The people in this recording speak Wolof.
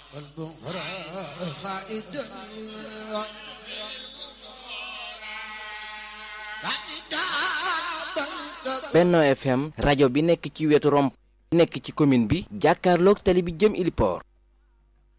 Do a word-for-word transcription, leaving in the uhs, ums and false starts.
Benno F M rajo bi nekk ci wetu Rond nekk ci commune bi jàkkaarloog tali bi jëm Ili Port